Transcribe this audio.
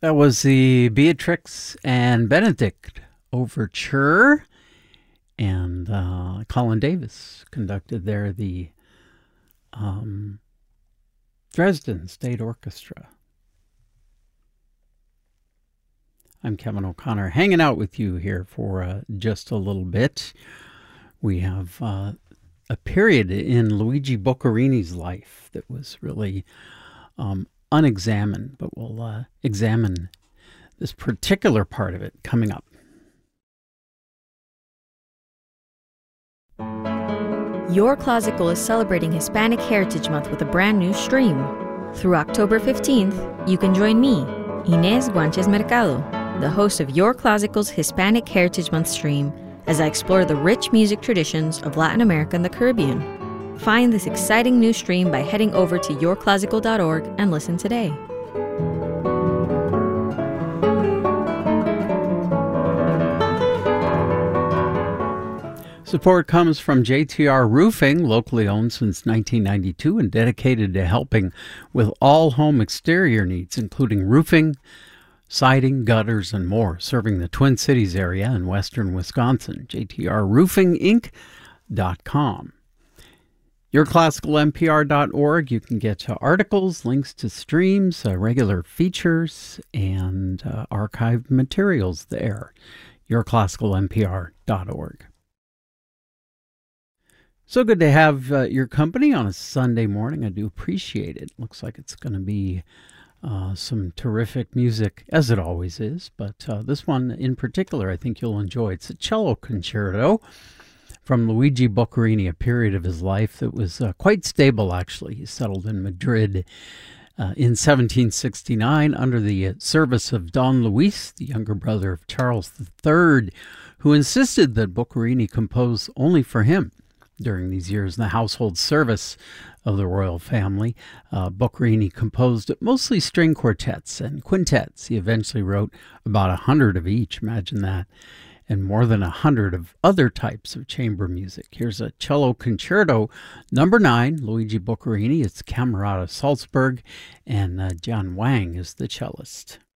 That was the Beatrix and Benedict Overture, and Colin Davis conducted there the Dresden State Orchestra. I'm Kevin O'Connor, hanging out with you here for just a little bit. We have a period in Luigi Boccherini's life that was really unexamined, but we'll examine this particular part of it coming up. Your Classical is celebrating Hispanic Heritage Month with a brand new stream. Through October 15th, you can join me, Inés Guanches Mercado, the host of Your Classical's Hispanic Heritage Month stream, as I explore the rich music traditions of Latin America and the Caribbean. Find this exciting new stream by heading over to yourclassical.org and listen today. Support comes from JTR Roofing, locally owned since 1992 and dedicated to helping with all home exterior needs, including roofing, siding, gutters, and more, serving the Twin Cities area in western Wisconsin. JTRRoofingInc.com. YourClassicalNPR.org. You can get to articles, links to streams, regular features, and archived materials there. YourClassicalNPR.org. So good to have your company on a Sunday morning. I do appreciate it. Looks like it's going to be some terrific music, as it always is. But this one in particular, I think you'll enjoy. It's a cello concerto from Luigi Boccherini, a period of his life that was quite stable, actually. He settled in Madrid in 1769 under the service of Don Luis, the younger brother of Charles III, who insisted that Boccherini compose only for him during these years in the household service of the royal family. Boccherini composed mostly string quartets and quintets. He eventually wrote about 100 of each, imagine that, and more than 100 of other types of chamber music. Here's a cello concerto, number 9, Luigi Boccherini. It's Camerata Salzburg, and John Wang is the cellist.